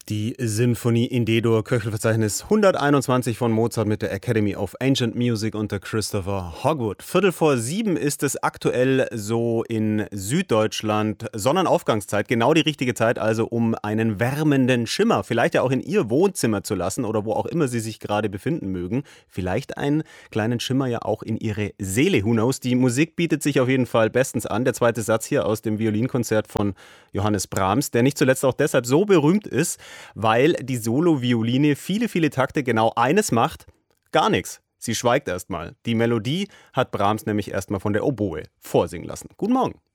Die Sinfonie in D-Dur, Köchelverzeichnis 121 von Mozart mit der Academy of Ancient Music unter Christopher Hogwood. 6:45 ist es aktuell so in Süddeutschland. Sonnenaufgangszeit, genau die richtige Zeit also, um einen wärmenden Schimmer, vielleicht ja auch in Ihr Wohnzimmer zu lassen oder wo auch immer Sie sich gerade befinden mögen. Vielleicht einen kleinen Schimmer ja auch in Ihre Seele, who knows. Die Musik bietet sich auf jeden Fall bestens an. Der zweite Satz hier aus dem Violinkonzert von Johannes Brahms, der nicht zuletzt auch deshalb so berühmt ist, weil die Solo-Violine viele Takte genau eines macht: gar nichts. Sie schweigt erstmal. Die Melodie hat Brahms nämlich erstmal von der Oboe vorsingen lassen. Guten Morgen.